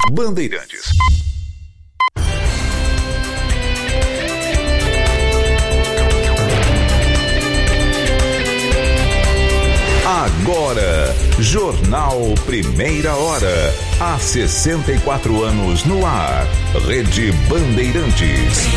Bandeirantes. Agora, Jornal Primeira Hora. Há 64 anos no ar. Rede Bandeirantes.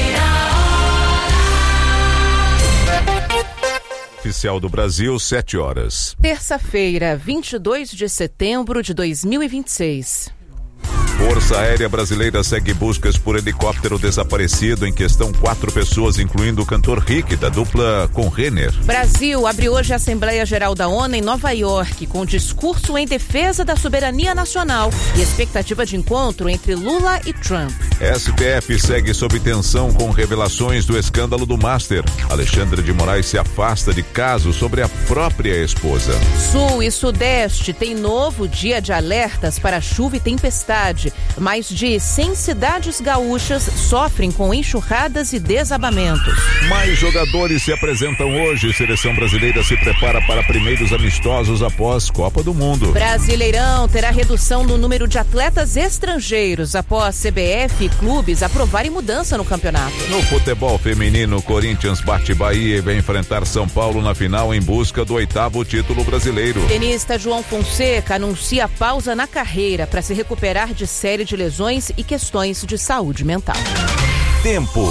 Oficial do Brasil, 7 horas. Terça-feira, 22 de setembro de 2026. Força Aérea Brasileira segue buscas por helicóptero desaparecido. Em questão, 4 pessoas, incluindo o cantor Rick, da dupla com Renner. Brasil abre hoje a Assembleia Geral da ONU em Nova York, com discurso em defesa da soberania nacional e expectativa de encontro entre Lula e Trump. STF segue sob tensão com revelações do escândalo do Master. Alexandre de Moraes se afasta de caso sobre a própria esposa. Sul e Sudeste tem novo dia de alertas para chuva e tempestade. Mais de 100 cidades gaúchas sofrem com enxurradas e desabamentos. Mais jogadores se apresentam hoje. Seleção brasileira se prepara para primeiros amistosos após Copa do Mundo. Brasileirão terá redução no número de atletas estrangeiros após CBF e clubes aprovarem mudança no campeonato. No futebol feminino, Corinthians bate Bahia e vai enfrentar São Paulo na final em busca do 8º título brasileiro. Tenista João Fonseca anuncia pausa na carreira para se recuperar de série de lesões e questões de saúde mental. Tempo.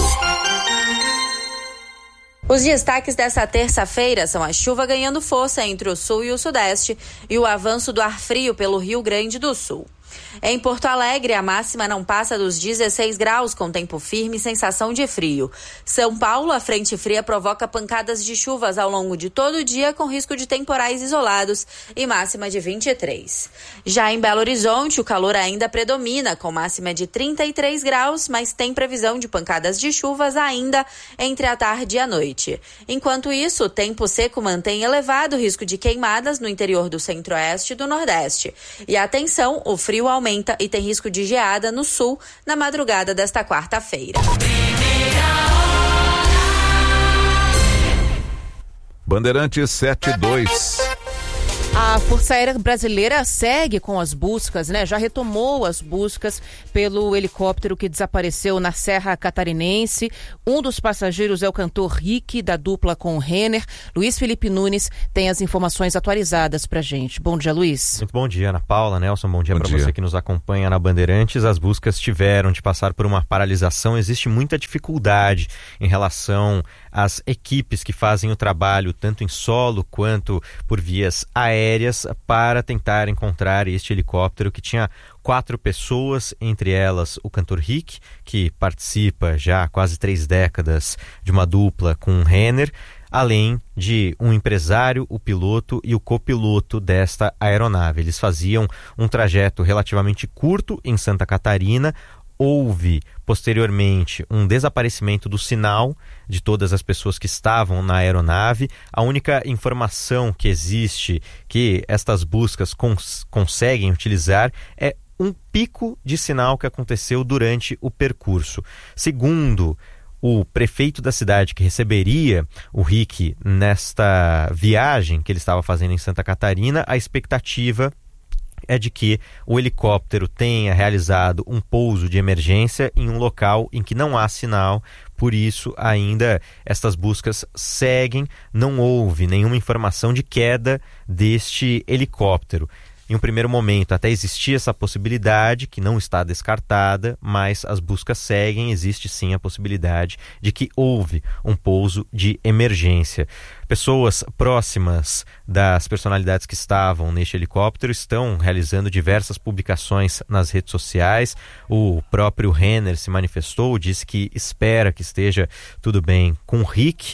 Os destaques dessa terça-feira são a chuva ganhando força entre o sul e o sudeste e o avanço do ar frio pelo Rio Grande do Sul. Em Porto Alegre, a máxima não passa dos 16 graus, com tempo firme e sensação de frio. São Paulo, a frente fria provoca pancadas de chuvas ao longo de todo o dia, com risco de temporais isolados e máxima de 23. Já em Belo Horizonte, o calor ainda predomina, com máxima de 33 graus, mas tem previsão de pancadas de chuvas ainda entre a tarde e a noite. Enquanto isso, o tempo seco mantém elevado o risco de queimadas no interior do centro-oeste e do nordeste. E atenção, o frio aumenta e tem risco de geada no sul na madrugada desta quarta-feira. Bandeirantes 72. A Força Aérea Brasileira segue com as buscas, Já retomou as buscas pelo helicóptero que desapareceu na Serra Catarinense. Um dos passageiros é o cantor Rick, da dupla com Renner. Luiz Felipe Nunes tem as informações atualizadas pra gente. Bom dia, Luiz. Muito bom dia, Ana Paula, Nelson. Bom dia para você que nos acompanha na Bandeirantes. As buscas tiveram de passar por uma paralisação. Existe muita dificuldade em relação às equipes que fazem o trabalho tanto em solo quanto por vias aéreas para tentar encontrar este helicóptero que tinha 4 pessoas, entre elas o cantor Rick, que participa já há quase 3 décadas de uma dupla com Renner, além de um empresário, o piloto e o copiloto desta aeronave. Eles faziam um trajeto relativamente curto em Santa Catarina. Houve, posteriormente, um desaparecimento do sinal de todas as pessoas que estavam na aeronave. A única informação que existe que estas buscas conseguem utilizar é um pico de sinal que aconteceu durante o percurso. Segundo o prefeito da cidade que receberia o Rick nesta viagem que ele estava fazendo em Santa Catarina, a expectativa é de que o helicóptero tenha realizado um pouso de emergência em um local em que não há sinal. Por isso, ainda estas buscas seguem. Não houve nenhuma informação de queda deste helicóptero. Em um primeiro momento até existia essa possibilidade, que não está descartada, mas as buscas seguem. Existe sim a possibilidade de que houve um pouso de emergência. Pessoas próximas das personalidades que estavam neste helicóptero estão realizando diversas publicações nas redes sociais. O próprio Renner se manifestou, disse que espera que esteja tudo bem com o Rick,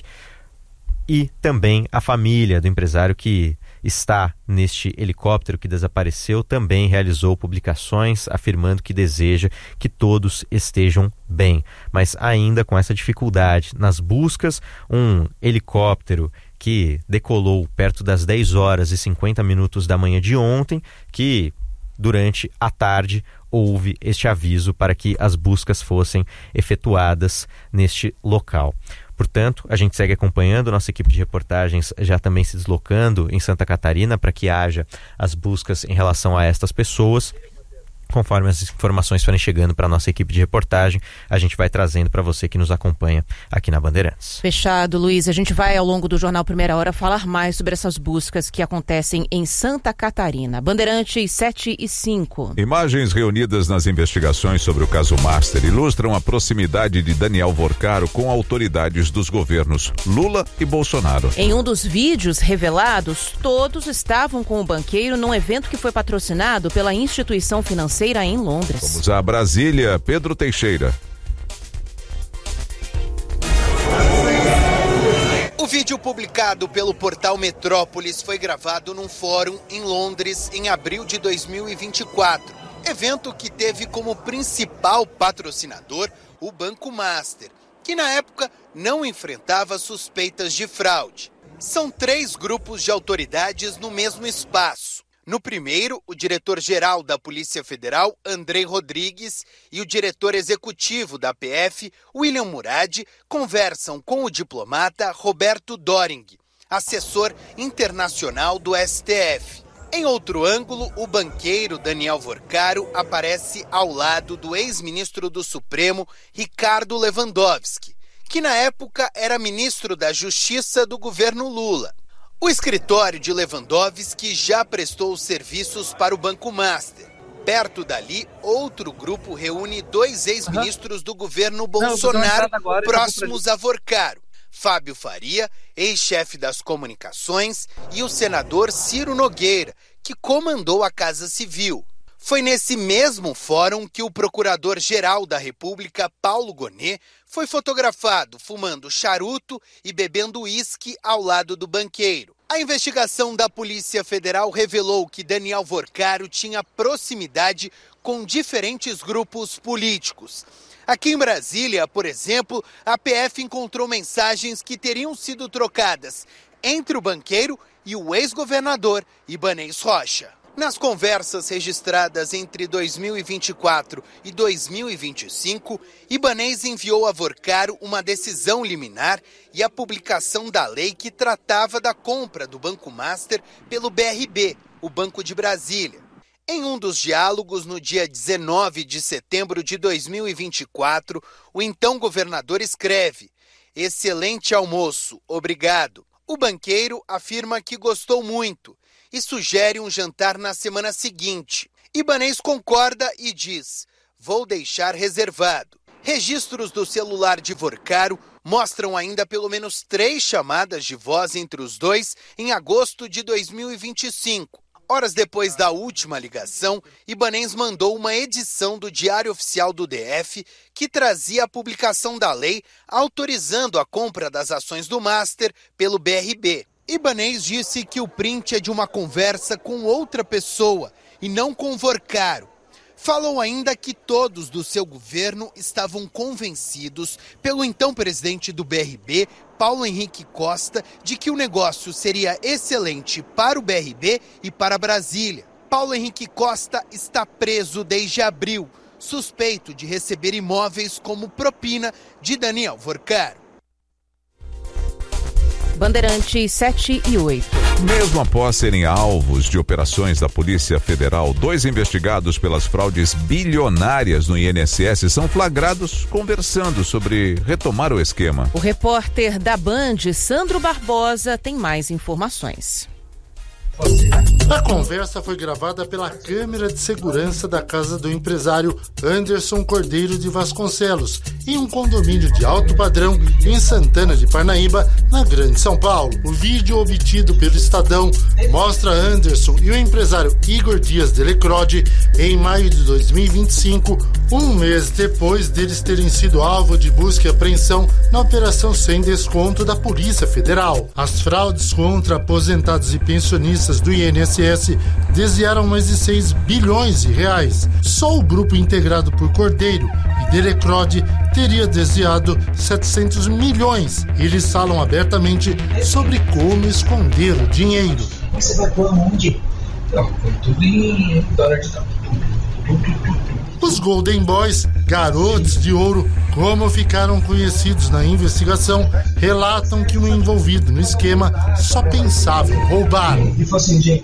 e também a família do empresário que está neste helicóptero que desapareceu também realizou publicações afirmando que deseja que todos estejam bem, mas ainda com essa dificuldade nas buscas. Um helicóptero que decolou perto das 10 horas e 50 minutos da manhã de ontem, que durante a tarde houve este aviso para que as buscas fossem efetuadas neste local. Portanto, a gente segue acompanhando, nossa equipe de reportagens já também se deslocando em Santa Catarina para que haja as buscas em relação a estas pessoas. conforme as informações forem chegando para a nossa equipe de reportagem, a gente vai trazendo para você que nos acompanha aqui na Bandeirantes. Fechado, Luiz. A gente vai, ao longo do Jornal Primeira Hora, falar mais sobre essas buscas que acontecem em Santa Catarina. Bandeirantes 7:05. Imagens reunidas nas investigações sobre o caso Master ilustram a proximidade de Daniel Vorcaro com autoridades dos governos Lula e Bolsonaro. Em um dos vídeos revelados, todos estavam com o banqueiro num evento que foi patrocinado pela instituição financeira em Londres. Vamos a Brasília, Pedro Teixeira. O vídeo publicado pelo portal Metrópolis foi gravado num fórum em Londres em abril de 2024. Evento que teve como principal patrocinador o Banco Master, que na época não enfrentava suspeitas de fraude. São 3 grupos de autoridades no mesmo espaço. No primeiro, o diretor-geral da Polícia Federal, Andrei Rodrigues, e o diretor executivo da PF, William Murad, conversam com o diplomata Roberto Doring, assessor internacional do STF. Em outro ângulo, o banqueiro Daniel Vorcaro aparece ao lado do ex-ministro do Supremo, Ricardo Lewandowski, que na época era ministro da Justiça do governo Lula. O escritório de Lewandowski já prestou serviços para o Banco Master. Perto dali, outro grupo reúne 2 ex-ministros do governo Bolsonaro próximos a Vorcaro: Fábio Faria, ex-chefe das comunicações, e o senador Ciro Nogueira, que comandou a Casa Civil. Foi nesse mesmo fórum que o procurador-geral da República, Paulo Gonet, foi fotografado fumando charuto e bebendo uísque ao lado do banqueiro. A investigação da Polícia Federal revelou que Daniel Vorcaro tinha proximidade com diferentes grupos políticos. Aqui em Brasília, por exemplo, a PF encontrou mensagens que teriam sido trocadas entre o banqueiro e o ex-governador Ibanez Rocha. Nas conversas registradas entre 2024 e 2025, Ibanez enviou a Vorcaro uma decisão liminar e a publicação da lei que tratava da compra do Banco Master pelo BRB, o Banco de Brasília. Em um dos diálogos, no dia 19 de setembro de 2024, o então governador escreve: "Excelente almoço, obrigado." O banqueiro afirma que gostou muito e sugere um jantar na semana seguinte. Ibanez concorda e diz: "Vou deixar reservado." Registros do celular de Vorcaro mostram ainda pelo menos 3 chamadas de voz entre os dois em agosto de 2025. Horas depois da última ligação, Ibanez mandou uma edição do Diário Oficial do DF que trazia a publicação da lei autorizando a compra das ações do Master pelo BRB. Ibanez disse que o print é de uma conversa com outra pessoa e não com Vorcaro. Falou ainda que todos do seu governo estavam convencidos pelo então presidente do BRB, Paulo Henrique Costa, de que o negócio seria excelente para o BRB e para Brasília. Paulo Henrique Costa está preso desde abril, suspeito de receber imóveis como propina de Daniel Vorcaro. Bandeirantes 7:08. Mesmo após serem alvos de operações da Polícia Federal, 2 investigados pelas fraudes bilionárias no INSS são flagrados conversando sobre retomar o esquema. O repórter da Band, Sandro Barbosa, tem mais informações. A conversa foi gravada pela câmera de segurança da casa do empresário Anderson Cordeiro de Vasconcelos, em um condomínio de alto padrão em Santana de Parnaíba, na Grande São Paulo. O vídeo obtido pelo Estadão mostra Anderson e o empresário Igor Dias Delecrode em maio de 2025, um mês depois deles terem sido alvo de busca e apreensão na Operação Sem Desconto da Polícia Federal. As fraudes contra aposentados e pensionistas do INSS desviaram mais de 6 bilhões de reais. Só o grupo integrado por Cordeiro e Delecrode teria desviado 700 milhões. Eles falam abertamente sobre como esconder o dinheiro. Você vai pôr onde? Não, foi tudo em dólar de dólar. Os Golden Boys, garotos de ouro, como ficaram conhecidos na investigação, relatam que o envolvido no esquema só pensava em roubar. E falou assim, gente,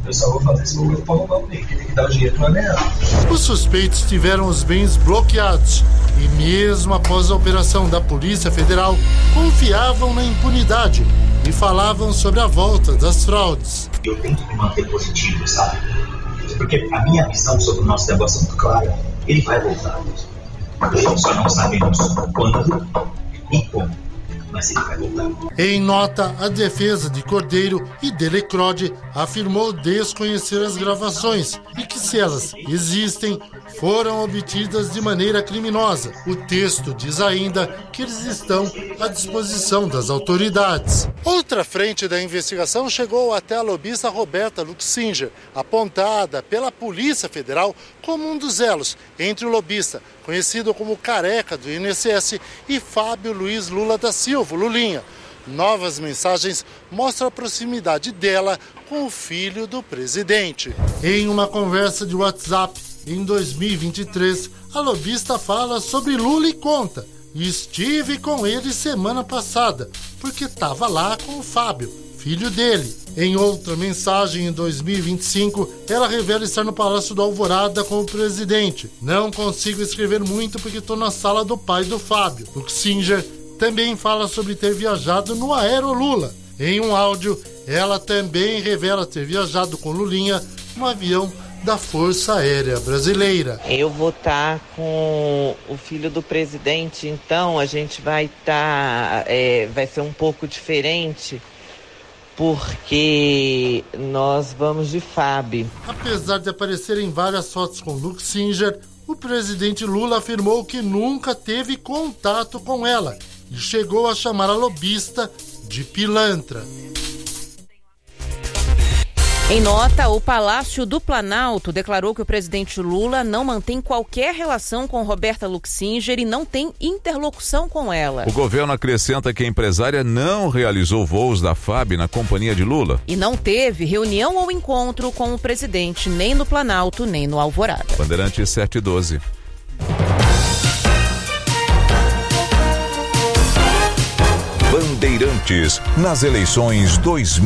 Eu só vou fazer esse momento para roubar o bem, porque tem que dar o dinheiro para ganhar. Os suspeitos tiveram os bens bloqueados e, mesmo após a operação da Polícia Federal, confiavam na impunidade e falavam sobre a volta das fraudes. Eu tenho que me manter positivo, sabe? Porque a minha visão sobre o nosso negócio é muito clara. Ele vai voltar. Só não sabemos quando e como. Mas ele vai voltar. Em nota, a defesa de Cordeiro e Delecrode afirmou desconhecer as gravações e que, se elas existem, foram obtidas de maneira criminosa. O texto diz ainda que eles estão à disposição das autoridades. Outra frente da investigação chegou até a lobista Roberta Luxinger, apontada pela Polícia Federal como um dos elos entre o lobista, conhecido como Careca do INSS, e Fábio Luiz Lula da Silva, Lulinha. Novas mensagens mostram a proximidade dela com o filho do presidente. Em uma conversa de WhatsApp, em 2023, a lobista fala sobre Lula e conta: estive com ele semana passada, porque estava lá com o Fábio, filho dele. Em outra mensagem, em 2025, ela revela estar no Palácio do Alvorada com o presidente. Não consigo escrever muito porque estou na sala do pai do Fábio. Luxinger também fala sobre ter viajado no Aerolula. Em um áudio, ela também revela ter viajado com Lulinha no avião da Força Aérea Brasileira. Eu vou estar com o filho do presidente, então a gente vai estar, vai ser um pouco diferente, porque nós vamos de FAB. Apesar de aparecerem várias fotos com Luxinger, o presidente Lula afirmou que nunca teve contato com ela e chegou a chamar a lobista de pilantra. Em nota, o Palácio do Planalto declarou que o presidente Lula não mantém qualquer relação com Roberta Luxinger e não tem interlocução com ela. O governo acrescenta que a empresária não realizou voos da FAB na companhia de Lula. E não teve reunião ou encontro com o presidente, nem no Planalto, nem no Alvorada. Bandeirantes 712. Bandeirantes nas eleições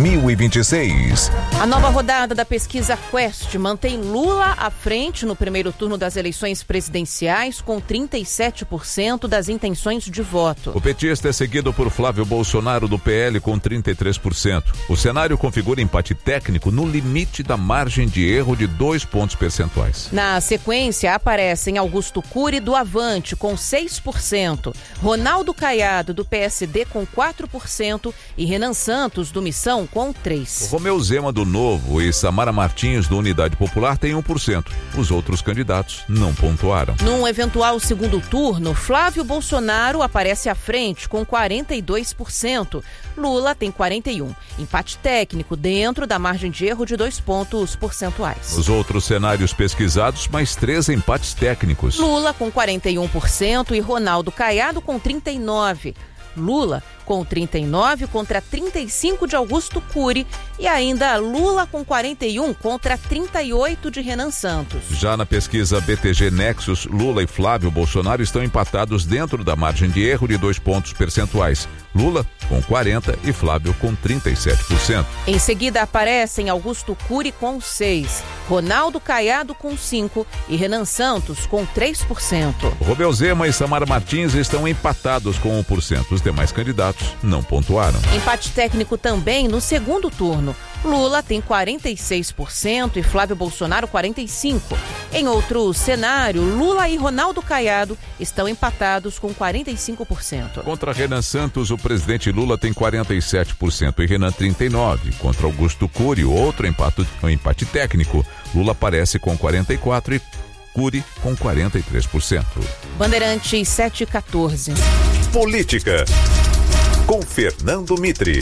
2026. A nova rodada da pesquisa Quest mantém Lula à frente no primeiro turno das eleições presidenciais, com 37% das intenções de voto. O petista é seguido por Flávio Bolsonaro do PL com 33%. O cenário configura empate técnico no limite da margem de erro de 2 pontos percentuais. Na sequência aparecem Augusto Cury do Avante com 6%, Ronaldo Caiado do PSD com 4% e Renan Santos do Missão com 3%. Romeu Zema do Novo e Samara Martins do Unidade Popular têm 1%. Os outros candidatos não pontuaram. Num eventual segundo turno, Flávio Bolsonaro aparece à frente com 42%. Lula tem 41%. Empate técnico dentro da margem de erro de 2 pontos percentuais. Os outros cenários pesquisados, mais 3 empates técnicos. Lula com 41% e Ronaldo Caiado com 39%. Lula com 39 contra 35 de Augusto Cury e ainda Lula com 41 contra 38 de Renan Santos. Já na pesquisa BTG Nexus, Lula e Flávio Bolsonaro estão empatados dentro da margem de erro de 2 pontos percentuais. Lula com 40% e Flávio com 37%. Em seguida aparecem Augusto Cury com 6%, Ronaldo Caiado com 5% e Renan Santos com 3%. Romeu Zema e Samara Martins estão empatados com 1%. Os demais candidatos não pontuaram. Empate técnico também no segundo turno. Lula tem 46% e Flávio Bolsonaro 45%. Em outro cenário, Lula e Ronaldo Caiado estão empatados com 45%. Contra Renan Santos, o presidente Lula tem 47% e Renan 39%. Contra Augusto Cury, outro empate técnico, Lula aparece com 44% e Cury com 43%. Bandeirantes 714. Política, com Fernando Mitre.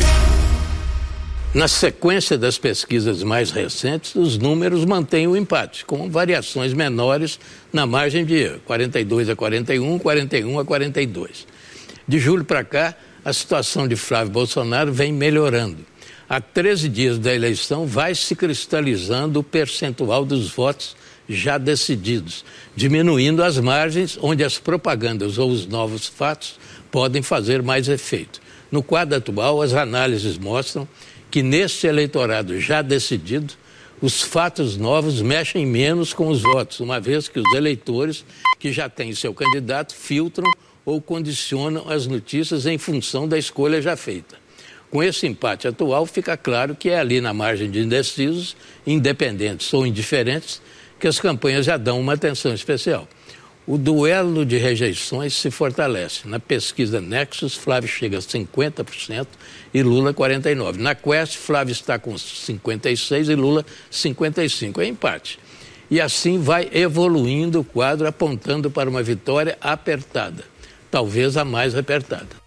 Na sequência das pesquisas mais recentes, os números mantêm o empate, com variações menores na margem de erro, 42 a 41, 41 a 42. De julho para cá, a situação de Flávio Bolsonaro vem melhorando. Há 13 dias da eleição, vai se cristalizando o percentual dos votos já decididos, diminuindo as margens onde as propagandas ou os novos fatos podem fazer mais efeito. No quadro atual, as análises mostram que neste eleitorado já decidido, os fatos novos mexem menos com os votos, uma vez que os eleitores que já têm seu candidato filtram ou condicionam as notícias em função da escolha já feita. Com esse empate atual, fica claro que é ali na margem de indecisos, independentes ou indiferentes, que as campanhas já dão uma atenção especial. O duelo de rejeições se fortalece. Na pesquisa Nexus, Flávio chega a 50% e Lula 49%. Na Quest, Flávio está com 56% e Lula 55%. É empate. E assim vai evoluindo o quadro, apontando para uma vitória apertada. Talvez a mais apertada.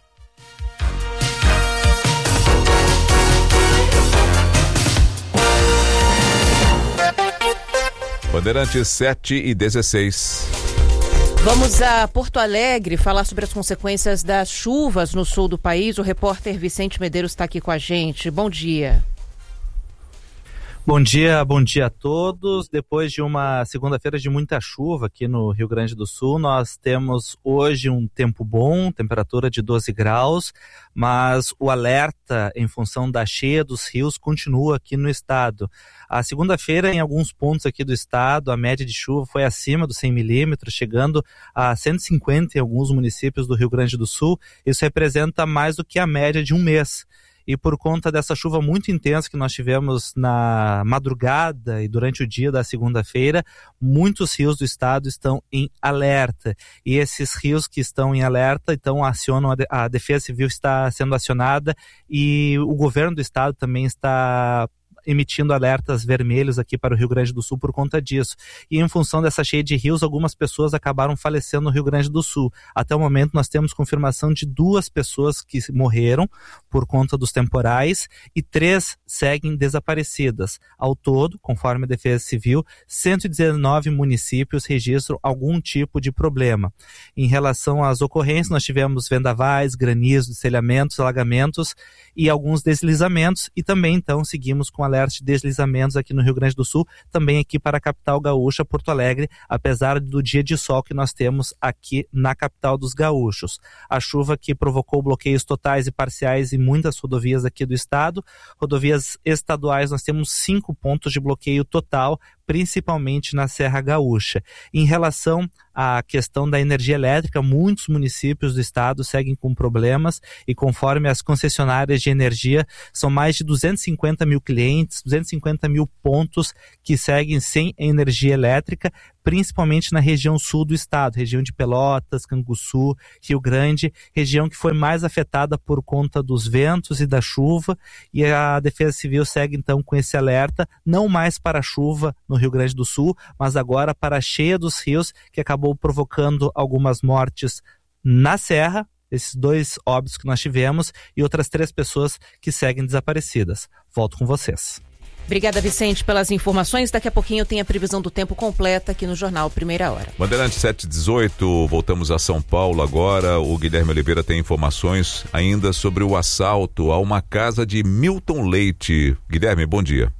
Bandeirantes 7:16. Vamos a Porto Alegre falar sobre as consequências das chuvas no sul do país. O repórter Vicente Medeiros está aqui com a gente. Bom dia. Bom dia a todos. Depois de uma segunda-feira de muita chuva aqui no Rio Grande do Sul, nós temos hoje um tempo bom, temperatura de 12 graus, mas o alerta em função da cheia dos rios continua aqui no estado. A segunda-feira, em alguns pontos aqui do estado, a média de chuva foi acima dos 100 milímetros, chegando a 150 em alguns municípios do Rio Grande do Sul. Isso representa mais do que a média de um mês. E por conta dessa chuva muito intensa que nós tivemos na madrugada e durante o dia da segunda-feira, muitos rios do estado estão em alerta. E esses rios que estão em alerta, então acionam a Defesa Civil está sendo acionada e o governo do estado também está emitindo alertas vermelhos aqui para o Rio Grande do Sul por conta disso. E em função dessa cheia de rios, algumas pessoas acabaram falecendo no Rio Grande do Sul. Até o momento nós temos confirmação de 2 pessoas que morreram por conta dos temporais e 3 seguem desaparecidas. Ao todo, conforme a Defesa Civil, 119 municípios registram algum tipo de problema. Em relação às ocorrências, nós tivemos vendavais, granizos, destelhamentos, alagamentos e alguns deslizamentos e também então seguimos com alerta de deslizamentos aqui no Rio Grande do Sul, também aqui para a capital gaúcha, Porto Alegre, apesar do dia de sol que nós temos aqui na capital dos gaúchos. A chuva que provocou bloqueios totais e parciais em muitas rodovias aqui do estado. Rodovias estaduais nós temos 5 pontos de bloqueio total, principalmente na Serra Gaúcha. Em relação à questão da energia elétrica, muitos municípios do estado seguem com problemas e conforme as concessionárias de energia, são mais de 250 mil clientes, 250 mil pontos que seguem sem energia elétrica, principalmente na região sul do estado, região de Pelotas, Canguçu, Rio Grande, região que foi mais afetada por conta dos ventos e da chuva, e a Defesa Civil segue então com esse alerta, não mais para a chuva no Rio Grande do Sul, mas agora para a cheia dos rios, que acabou provocando algumas mortes na Serra, esses 2 óbitos que nós tivemos, e outras 3 pessoas que seguem desaparecidas. Volto com vocês. Obrigada, Vicente, pelas informações. Daqui a pouquinho tem a previsão do tempo completa aqui no Jornal Primeira Hora. Bandeirante 7:18, voltamos a São Paulo agora. O Guilherme Oliveira tem informações ainda sobre o assalto a uma casa de Milton Leite. Guilherme, bom dia.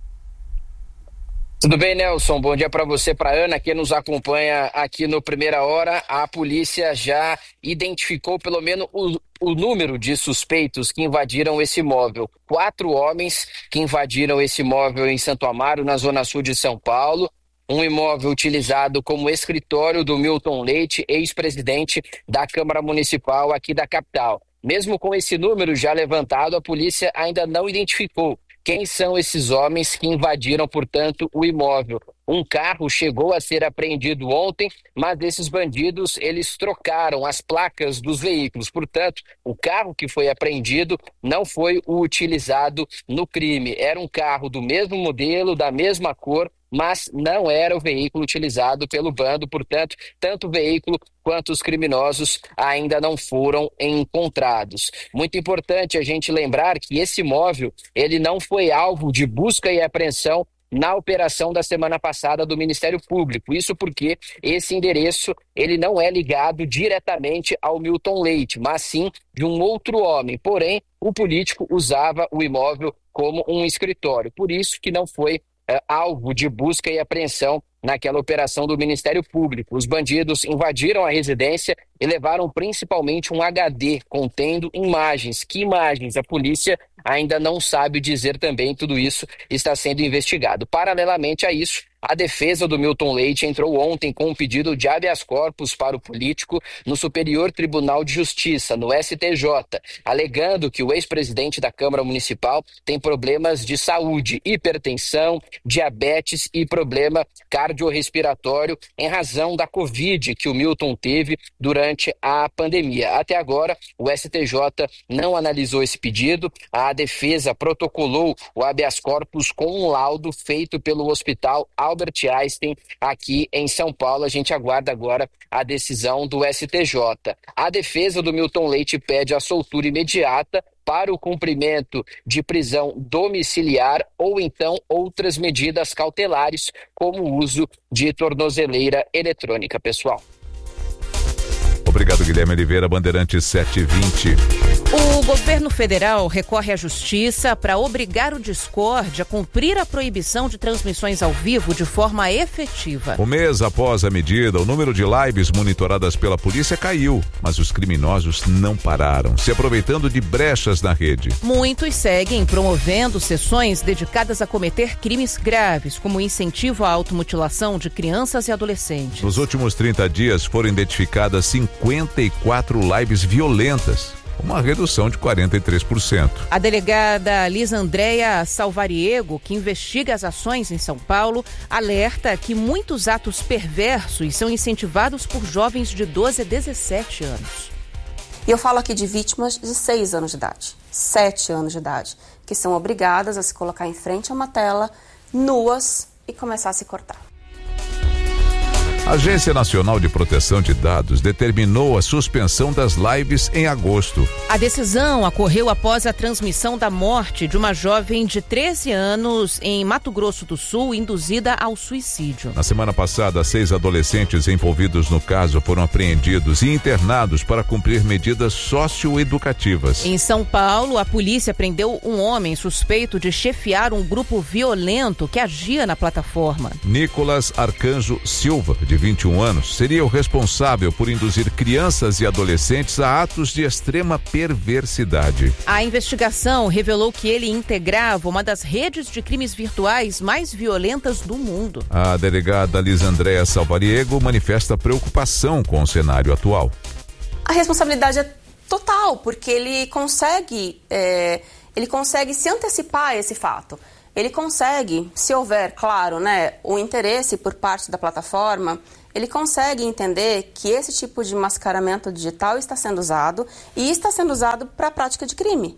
Tudo bem, Nelson? Bom dia para você, para Ana, que nos acompanha aqui no Primeira Hora. A polícia já identificou pelo menos o número de suspeitos que invadiram esse imóvel. 4 homens que invadiram esse imóvel em Santo Amaro, na zona sul de São Paulo. Um imóvel utilizado como escritório do Milton Leite, ex-presidente da Câmara Municipal aqui da capital. Mesmo com esse número já levantado, a polícia ainda não identificou quem são esses homens que invadiram, portanto, o imóvel. Um carro chegou a ser apreendido ontem, mas esses bandidos, eles trocaram as placas dos veículos. Portanto, o carro que foi apreendido não foi o utilizado no crime. Era um carro do mesmo modelo, da mesma cor, mas não era o veículo utilizado pelo bando. Portanto, tanto o veículo quanto os criminosos ainda não foram encontrados. Muito importante a gente lembrar que esse imóvel, ele não foi alvo de busca e apreensão na operação da semana passada do Ministério Público. Isso porque esse endereço, ele não é ligado diretamente ao Milton Leite, mas sim de um outro homem. Porém, o político usava o imóvel como um escritório. Por isso que não foi alvo de busca e apreensão naquela operação do Ministério Público. Os bandidos invadiram a residência e levaram principalmente um HD contendo imagens. Que imagens? A polícia ainda não sabe dizer também, tudo isso está sendo investigado. Paralelamente a isso, a defesa do Milton Leite entrou ontem com um pedido de habeas corpus para o político no Superior Tribunal de Justiça, no STJ, alegando que o ex-presidente da Câmara Municipal tem problemas de saúde, hipertensão, diabetes e problema cardiorrespiratório em razão da Covid que o Milton teve durante a pandemia. Até agora, o STJ não analisou esse pedido. A defesa protocolou o habeas corpus com um laudo feito pelo Hospital Albert Einstein aqui em São Paulo. A gente aguarda agora a decisão do STJ. A defesa do Milton Leite pede a soltura imediata para o cumprimento de prisão domiciliar ou então outras medidas cautelares, como o uso de tornozeleira eletrônica, pessoal. Obrigado, Guilherme Oliveira, Bandeirantes 720. O governo federal recorre à justiça para obrigar o Discord a cumprir a proibição de transmissões ao vivo de forma efetiva. Um mês após a medida, o número de lives monitoradas pela polícia caiu, mas os criminosos não pararam, se aproveitando de brechas na rede. Muitos seguem promovendo sessões dedicadas a cometer crimes graves, como incentivo à automutilação de crianças e adolescentes. Nos últimos 30 dias foram identificadas 54 lives violentas, uma redução de 43%. A delegada Lisandreia Salvariego, que investiga as ações em São Paulo, alerta que muitos atos perversos são incentivados por jovens de 12 a 17 anos. E eu falo aqui de vítimas de 6 anos de idade, 7 anos de idade, que são obrigadas a se colocar em frente a uma tela, nuas, e começar a se cortar. A Agência Nacional de Proteção de Dados determinou a suspensão das lives em agosto. A decisão ocorreu após a transmissão da morte de uma jovem de 13 anos em Mato Grosso do Sul, induzida ao suicídio. Na semana passada, 6 adolescentes envolvidos no caso foram apreendidos e internados para cumprir medidas socioeducativas. Em São Paulo, a polícia prendeu um homem suspeito de chefiar um grupo violento que agia na plataforma. Nicolas Arcanjo Silva, de 21 anos, seria o responsável por induzir crianças e adolescentes a atos de extrema perversidade. A investigação revelou que ele integrava uma das redes de crimes virtuais mais violentas do mundo. A delegada Lisandreia Salvariego manifesta preocupação com o cenário atual. A responsabilidade é total, porque ele consegue se antecipar a esse fato. Ele consegue, se houver, claro, o interesse por parte da plataforma, ele consegue entender que esse tipo de mascaramento digital está sendo usado e está sendo usado para a prática de crime.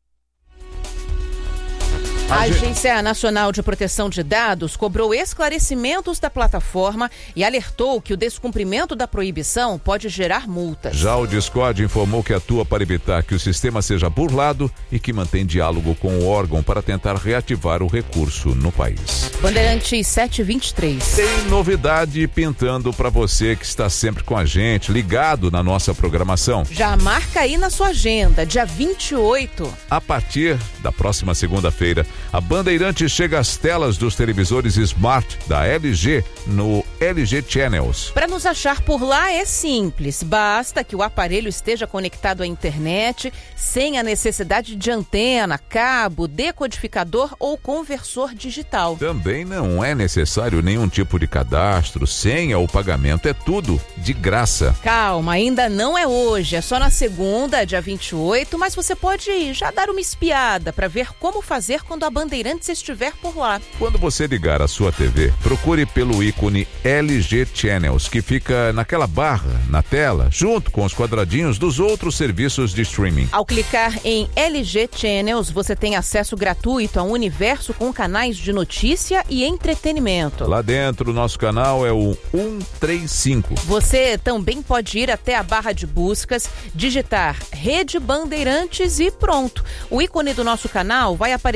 A Agência Nacional de Proteção de Dados cobrou esclarecimentos da plataforma e alertou que o descumprimento da proibição pode gerar multas. Já o Discord informou que atua para evitar que o sistema seja burlado e que mantém diálogo com o órgão para tentar reativar o recurso no país. Bandeirantes 723. Tem novidade pintando para você que está sempre com a gente, ligado na nossa programação. Já marca aí na sua agenda, dia 28. A partir da próxima segunda-feira, a Bandeirantes chega às telas dos televisores Smart da LG no LG Channels. Para nos achar por lá é simples, basta que o aparelho esteja conectado à internet, sem a necessidade de antena, cabo, decodificador ou conversor digital. Também não é necessário nenhum tipo de cadastro, senha ou pagamento, é tudo de graça. Calma, ainda não é hoje, é só na segunda, dia 28, mas você pode já dar uma espiada para ver como fazer quando a Bandeirantes estiver por lá. Quando você ligar a sua TV, procure pelo ícone LG Channels, que fica naquela barra na tela, junto com os quadradinhos dos outros serviços de streaming. Ao clicar em LG Channels, você tem acesso gratuito a um universo com canais de notícia e entretenimento. Lá dentro, o nosso canal é o 135. Você também pode ir até a barra de buscas, digitar Rede Bandeirantes e pronto. O ícone do nosso canal vai aparecer na sua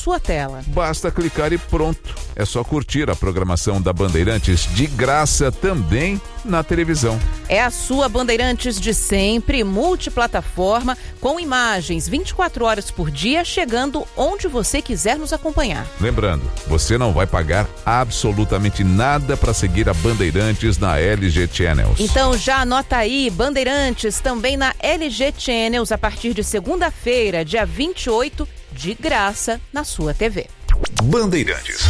sua tela. Basta clicar e pronto. É só curtir a programação da Bandeirantes de graça também na televisão. É a sua Bandeirantes de sempre, multiplataforma, com imagens 24 horas por dia, chegando onde você quiser nos acompanhar. Lembrando, você não vai pagar absolutamente nada para seguir a Bandeirantes na LG Channels. Então já anota aí, Bandeirantes também na LG Channels a partir de segunda-feira, dia 28, de graça na sua TV. Bandeirantes.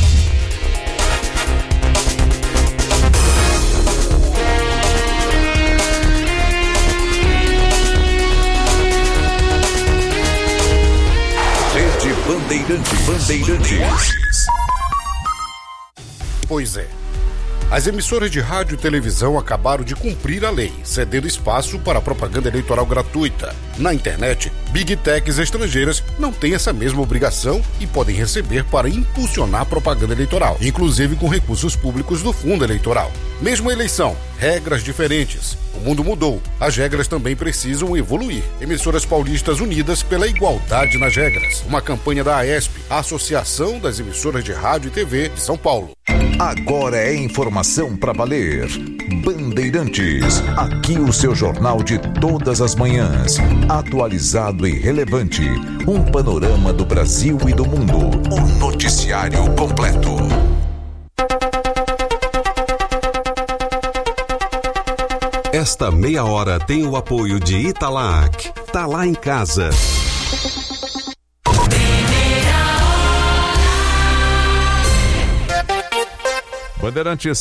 Rede Bandeirantes. Pois é. As emissoras de rádio e televisão acabaram de cumprir a lei, cedendo espaço para propaganda eleitoral gratuita. Na internet, Big Techs estrangeiras não têm essa mesma obrigação e podem receber para impulsionar propaganda eleitoral, inclusive com recursos públicos do fundo eleitoral. Mesma eleição, regras diferentes. O mundo mudou, as regras também precisam evoluir. Emissoras paulistas unidas pela igualdade nas regras. Uma campanha da AESP, a Associação das Emissoras de Rádio e TV de São Paulo. Agora é informação para valer. Bandeirantes, aqui o seu jornal de todas as manhãs, atualizado e relevante, um panorama do Brasil e do mundo, o noticiário completo. Esta meia hora tem o apoio de Italac. Tá lá em casa. Bandeirantes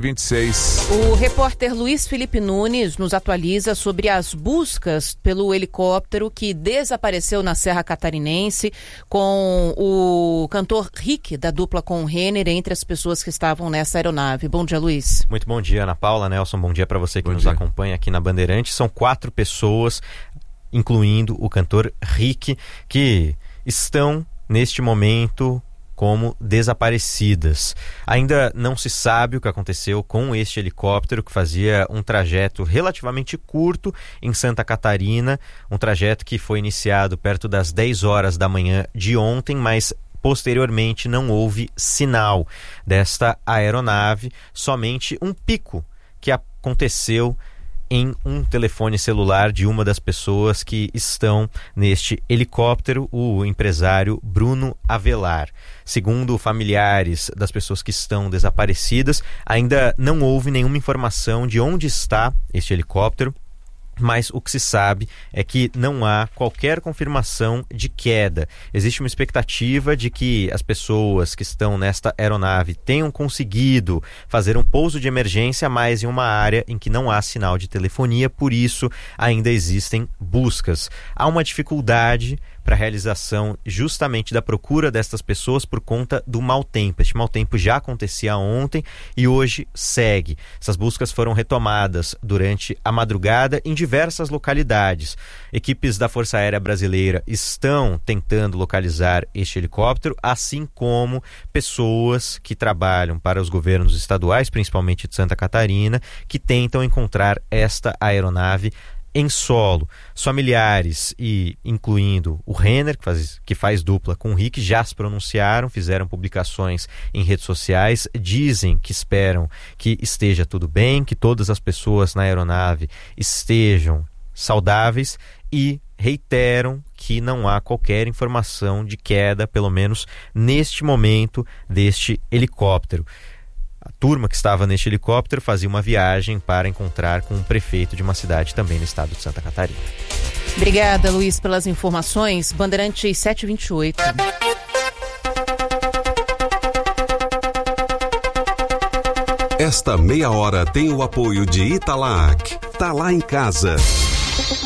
7h26. O repórter Luiz Felipe Nunes nos atualiza sobre as buscas pelo helicóptero que desapareceu na Serra Catarinense com o cantor Rick, da dupla com o Renner, entre as pessoas que estavam nessa aeronave. Bom dia, Luiz. Muito bom dia, Ana Paula, Nelson. Bom dia para você que nos acompanha aqui na Bandeirantes. São 4 pessoas, incluindo o cantor Rick, que estão neste momento como desaparecidas. Ainda não se sabe o que aconteceu com este helicóptero que fazia um trajeto relativamente curto em Santa Catarina, um trajeto que foi iniciado perto das 10 horas da manhã de ontem, mas posteriormente não houve sinal desta aeronave, somente um pico que aconteceu em um telefone celular de uma das pessoas que estão neste helicóptero, o empresário Bruno Avelar. Segundo familiares das pessoas que estão desaparecidas, ainda não houve nenhuma informação de onde está este helicóptero, mas o que se sabe é que não há qualquer confirmação de queda. Existe uma expectativa de que as pessoas que estão nesta aeronave tenham conseguido fazer um pouso de emergência, mas em uma área em que não há sinal de telefonia, por isso ainda existem buscas. Há uma dificuldade para a realização justamente da procura destas pessoas por conta do mau tempo. Este mau tempo já acontecia ontem e hoje segue. Essas buscas foram retomadas durante a madrugada em diversas localidades. Equipes da Força Aérea Brasileira estão tentando localizar este helicóptero, assim como pessoas que trabalham para os governos estaduais, principalmente de Santa Catarina, que tentam encontrar esta aeronave em solo. Os familiares, e incluindo o Renner, que faz dupla com o Rick, já se pronunciaram, fizeram publicações em redes sociais, dizem que esperam que esteja tudo bem, que todas as pessoas na aeronave estejam saudáveis e reiteram que não há qualquer informação de queda, pelo menos neste momento, deste helicóptero. A turma que estava neste helicóptero fazia uma viagem para encontrar com o prefeito de uma cidade também no estado de Santa Catarina. Obrigada, Luiz, pelas informações. Bandeirantes 728. Esta meia hora tem o apoio de Italac. Tá lá em casa.